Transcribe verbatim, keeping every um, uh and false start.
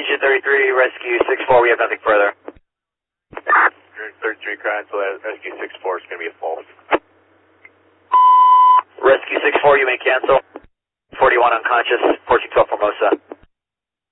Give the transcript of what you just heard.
Station thirty-three, Rescue six four, we have nothing further. thirty-three, cancel, Rescue six four is going to be a false. Rescue six four, you may cancel. forty-one unconscious, fourteen twelve Formosa.